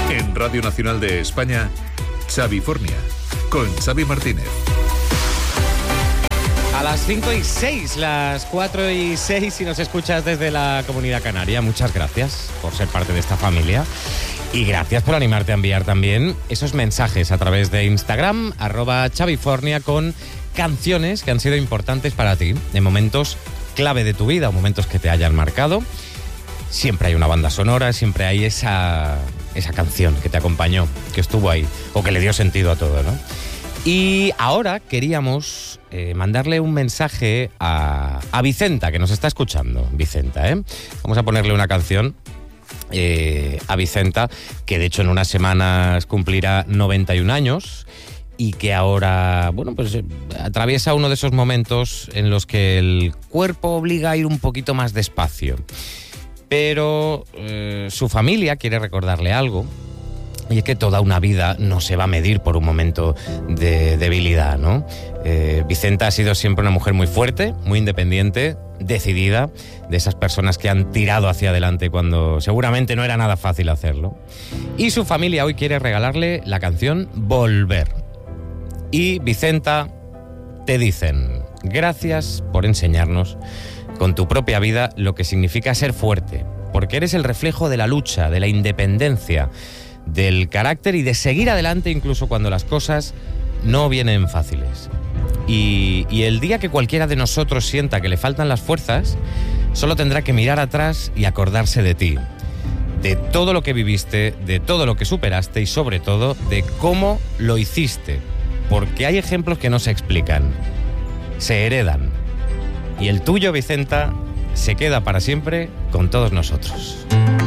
En Radio Nacional de España, Xavifornia, con Xavi Martínez. A las 5:06, las 4:06, si nos escuchas desde la Comunidad Canaria, muchas gracias por ser parte de esta familia y gracias por animarte a enviar también esos mensajes a través de Instagram, @Xavifornia, con canciones que han sido importantes para ti en momentos clave de tu vida o momentos que te hayan marcado. Siempre hay una banda sonora, siempre hay esa canción que te acompañó, que estuvo ahí o que le dio sentido a todo, ¿no? Y ahora queríamos mandarle un mensaje a Vicenta, que nos está escuchando. Vicenta, vamos a ponerle una canción a Vicenta, que de hecho en unas semanas cumplirá 91 años y que ahora, bueno, pues atraviesa uno de esos momentos en los que el cuerpo obliga a ir un poquito más despacio. Pero su familia quiere recordarle algo. Y es que toda una vida no se va a medir por un momento de debilidad, ¿no? Vicenta ha sido siempre una mujer muy fuerte, muy independiente, decidida, de esas personas que han tirado hacia adelante cuando seguramente no era nada fácil hacerlo. Y su familia hoy quiere regalarle la canción Volver. Y Vicenta, te dicen, gracias por enseñarnos con tu propia vida lo que significa ser fuerte, porque eres el reflejo de la lucha, de la independencia, del carácter y de seguir adelante incluso cuando las cosas no vienen fáciles. Y el día que cualquiera de nosotros sienta que le faltan las fuerzas, solo tendrá que mirar atrás y acordarse de ti, de todo lo que viviste, de todo lo que superaste y sobre todo de cómo lo hiciste, porque hay ejemplos que no se explican, se heredan. Y el tuyo, Vicenta, se queda para siempre con todos nosotros.